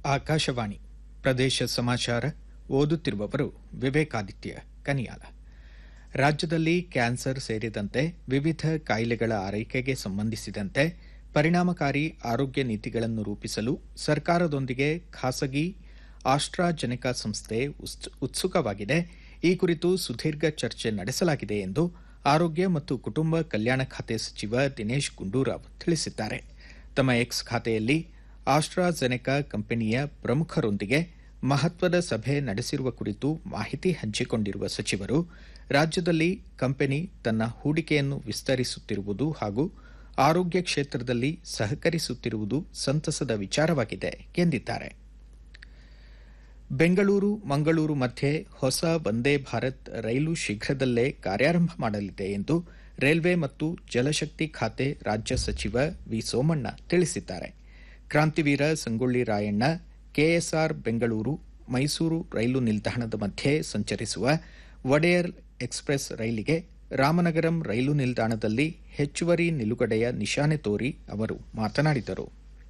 ಆಕಾಶವಾಣಿ ಪ್ರದೇಶ ಸಮಾಚಾರ ಓದುತ್ತಿರುವವರು ವಿವೇಕಾದಿತ್ಯ ಕನಿಯಾಲ. ರಾಜ್ಯದಲ್ಲಿ ಕ್ಯಾನ್ಸರ್ ಸೇರಿದಂತೆ ವಿವಿಧ ಕಾಯಿಲೆಗಳ ಆರೈಕೆಗೆ ಸಂಬಂಧಿಸಿದಂತೆ ಪರಿಣಾಮಕಾರಿ ಆರೋಗ್ಯ ನೀತಿಗಳನ್ನು ರೂಪಿಸಲು ಸರ್ಕಾರದೊಂದಿಗೆ ಖಾಸಗಿ ಆಸ್ಟ್ರಾಜೆನೆಕಾ ಸಂಸ್ಥೆ ಉತ್ಸುಕವಾಗಿದೆ. ಈ ಕುರಿತು ಸುದೀರ್ಘ ಚರ್ಚೆ ನಡೆಸಲಾಗಿದೆ ಎಂದು ಆರೋಗ್ಯ ಮತ್ತು ಕುಟುಂಬ ಕಲ್ಯಾಣ ಖಾತೆ ಸಚಿವ ದಿನೇಶ್ ಗುಂಡೂರಾವ್ ತಿಳಿಸಿದ್ದಾರೆ. ತಮ್ಮ ಎಕ್ಸ್ ಖಾತೆಯಲ್ಲಿ ಆಸ್ಟ್ರಾಜೆನೆಕಾ ಕಂಪನಿಯ ಪ್ರಮುಖರೊಂದಿಗೆ ಮಹತ್ವದ ಸಭೆ ನಡೆಸಿರುವ ಕುರಿತು ಮಾಹಿತಿ ಹಂಚಿಕೊಂಡಿರುವ ಸಚಿವರು, ರಾಜ್ಯದಲ್ಲಿ ಕಂಪನಿ ತನ್ನ ಹೂಡಿಕೆಯನ್ನು ವಿಸ್ತರಿಸುತ್ತಿರುವುದು ಹಾಗೂ ಆರೋಗ್ಯ ಕ್ಷೇತ್ರದಲ್ಲಿ ಸಹಕರಿಸುತ್ತಿರುವುದು ಸಂತಸದ ವಿಚಾರವಾಗಿದೆ ಎಂದಿದ್ದಾರೆ. ಬೆಂಗಳೂರು ಮಂಗಳೂರು ಮಧ್ಯೆ ಹೊಸ ವಂದೇ ಭಾರತ್ ರೈಲು ಶೀಘ್ರದಲ್ಲೇ ಕಾರ್ಯಾರಂಭ ಮಾಡಲಿದೆ ಎಂದು ರೈಲ್ವೆ ಮತ್ತು ಜಲಶಕ್ತಿ ಖಾತೆ ರಾಜ್ಯ ಸಚಿವ ವಿ ಸೋಮಣ್ಣ ತಿಳಿಸಿದ್ದಾರೆ. ಕ್ರಾಂತಿವೀರ ಸಂಗೊಳ್ಳಿ ರಾಯಣ್ಣ ಕೆಎಸ್ಆರ್ ಬೆಂಗಳೂರು ಮೈಸೂರು ರೈಲು ನಿಲ್ದಾಣದ ಮಧ್ಯೆ ಸಂಚರಿಸುವ ಒಡೆಯರ್ ಎಕ್ಸ್ಪ್ರೆಸ್ ರೈಲಿಗೆ ರಾಮನಗರಂ ರೈಲು ನಿಲ್ದಾಣದಲ್ಲಿ ಹೆಚ್ಚುವರಿ ನಿಲುಗಡೆಯ ನಿಶಾನೆ ತೋರಿ ಅವರು ಮಾತನಾಡಿದರು.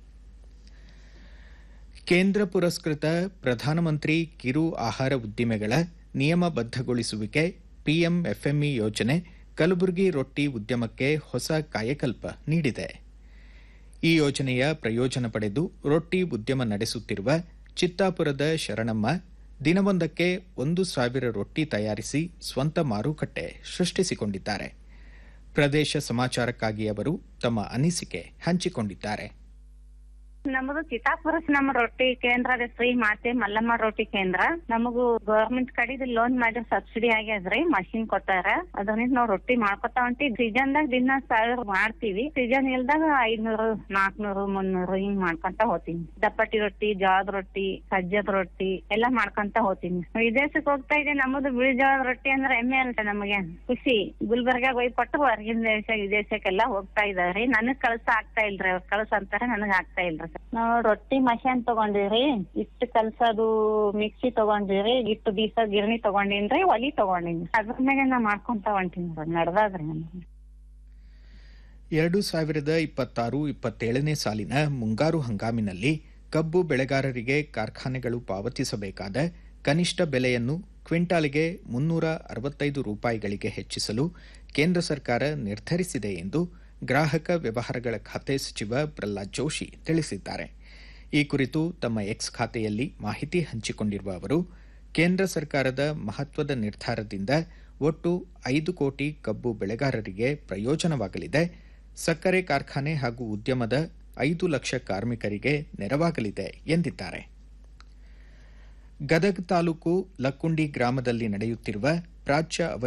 ಕೇಂದ್ರ ಪುರಸ್ಕೃತ ಪ್ರಧಾನಮಂತ್ರಿ ಕಿರು ಆಹಾರ ಉದ್ದಿಮೆಗಳ ನಿಯಮಬದ್ಧಗೊಳಿಸುವಿಕೆ ಪಿಎಂಎಫ್ಎಂಇ ಯೋಜನೆ ಕಲಬುರಗಿ ರೊಟ್ಟಿ ಉದ್ಯಮಕ್ಕೆ ಹೊಸ ಕಾಯಕಲ್ಪ ನೀಡಿದೆ. ಈ ಯೋಜನೆಯ ಪ್ರಯೋಜನ ಪಡೆದು ರೊಟ್ಟಿ ಉದ್ಯಮ ನಡೆಸುತ್ತಿರುವ ಚಿತ್ತಾಪುರದ ಶರಣಮ್ಮ ದಿನವೊಂದಕ್ಕೆ 1,000 ರೊಟ್ಟಿ ತಯಾರಿಸಿ ಸ್ವಂತ ಮಾರುಕಟ್ಟೆ ಸೃಷ್ಟಿಸಿಕೊಂಡಿದ್ದಾರೆ. ಪ್ರದೇಶ ಸಮಾಚಾರಕ್ಕಾಗಿ ಅವರು ತಮ್ಮ ಅನಿಸಿಕೆ ಹಂಚಿಕೊಂಡಿದ್ದಾರೆ. ನಮ್ಮದು ಚಿತ್ತಾಪುರ ನಮ್ಮ ರೊಟ್ಟಿ ಕೇಂದ್ರ ಶ್ರೀ ಮಾತೆ ಮಲ್ಲಮ್ಮ ರೊಟ್ಟಿ ಕೇಂದ್ರ. ನಮಗೂ ಗವರ್ಮೆಂಟ್ ಕಡೆದು ಲೋನ್ ಮಾಡಿ ಸಬ್ಸಿಡಿ ಆಗ್ಯದ್ರಿ, ಮಷಿನ್ ಕೊಟ್ಟಾರ. ಅದರಿಂದ ನಾವ್ ರೊಟ್ಟಿ ಮಾಡ್ಕೊತಾ ಹೊಂಟಿವಿ. ಸೀಸನ್ದಾಗ ದಿನ 1000 ಮಾಡ್ತೀವಿ, ಸೀಸನ್ ಇಲ್ದಾಗ 500, 400, 300 ಹಿಂಗ್ ಮಾಡ್ಕೊಂತ ಹೋಗ್ತೀನಿ. ದಪ್ಪಟ್ಟಿ ರೊಟ್ಟಿ, ಜೋಳದ ರೊಟ್ಟಿ, ಸಜ್ಜದ ರೊಟ್ಟಿ ಎಲ್ಲಾ ಮಾಡ್ಕೊಂತ ಹೋಗ್ತೀನಿ. ವಿದೇಶಕ್ಕೆ ಹೋಗ್ತಾ ಇದೆ. ನಮ್ಮದು ಬಿಳಿ ಜೋಳದ ರೊಟ್ಟಿ ಅಂದ್ರೆ ಹೆಮ್ಮೆ ಅಂತ ನಮಗೆ ಖುಷಿ. ಗುಲ್ಬರ್ಗಾಗ ಹೋಗಿ ಕೊಟ್ಟು ಹೊರಗಿನ ದೇಶ ವಿದೇಶಕ್ಕೆಲ್ಲಾ ಹೋಗ್ತಾ ಇದಾವ್ರಿ. ನನಗ್ ಕಳ್ಸ ಆಗ್ತಾ ಇಲ್ರಿ, ಅವ್ರ ಕಳ್ಸ ಅಂತಾರ, ನನಗ್ ಆಗ್ತಾ ಇಲ್ರಿ. ನಾವು ರೊಟ್ಟಿ ಮಷೀನ್ ತಗೊಂಡಿವ್ರಿ, ಹಿಟ್ಟು ಕಲ್ಸೋದು ಮಿಕ್ಸಿ ತಗೊಂಡಿವ್ರಿ, ಹಿಟ್ಟು ಬೀಸೋ ಗಿರಣಿ ತಗೊಂಡಿನ್ರಿ, ಒಲಿ ತಗೊಂಡಿನಿ. ಅದ್ರ ಮೇಲೆ ನಾ ಮಾಡ್ಕೊಂತ ಹೊಂಟೀನಿ. ನಡ್ದಾದ್ರಿ. 2026-27ನೇ ಸಾಲಿನ ಮುಂಗಾರು ಹಂಗಾಮಿನಲ್ಲಿ ಕಬ್ಬು ಬೆಳೆಗಾರರಿಗೆ ಕಾರ್ಖಾನೆಗಳು ಪಾವತಿಸಬೇಕಾದ ಕನಿಷ್ಠ ಬೆಲೆಯನ್ನು ಕ್ವಿಂಟಾಲಿಗೆ 365 ರೂಪಾಯಿಗಳಿಗೆ ಹೆಚ್ಚಿಸಲು ಕೇಂದ್ರ ಸರ್ಕಾರ ನಿರ್ಧರಿಸಿದೆ ಎಂದು ಗ್ರಾಹಕ ವ್ಯವಹಾರಗಳ ಖಾತೆ ಸಚಿವ ಪ್ರಹ್ಲಾದ್ ಜೋಶಿ ತಿಳಿಸಿದ್ದಾರೆ. ಈ ಕುರಿತು ತಮ್ಮ ಎಕ್ಸ್ ಖಾತೆಯಲ್ಲಿ ಮಾಹಿತಿ ಹಂಚಿಕೊಂಡಿರುವ ಅವರು, ಕೇಂದ್ರ ಸರ್ಕಾರದ ಮಹತ್ವದ ನಿರ್ಧಾರದಿಂದ ಒಟ್ಟು 5 ಕೋಟಿ ಕಬ್ಬು ಬೆಳೆಗಾರರಿಗೆ ಪ್ರಯೋಜನವಾಗಲಿದೆ. ಸಕ್ಕರೆ ಕಾರ್ಖಾನೆ ಹಾಗೂ ಉದ್ಯಮದ 5 ಲಕ್ಷ ಕಾರ್ಮಿಕರಿಗೆ ನೆರವಾಗಲಿದೆ ಎಂದಿದ್ದಾರೆ. ಗದಗ ತಾಲೂಕು ಲಕ್ಕುಂಡಿ ಗ್ರಾಮದಲ್ಲಿ ನಡೆಯುತ್ತಿರುವ ಪ್ರಾಚ್ಯ